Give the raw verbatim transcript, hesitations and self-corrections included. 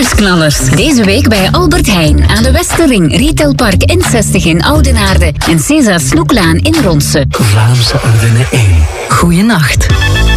Nieuwsknallers. Deze week bij Albert Heijn aan de Westerring, Retailpark N zestig in Oudenaarde en César Snoeklaan in Ronse. Vlaamse Ardennen één. Goeienacht.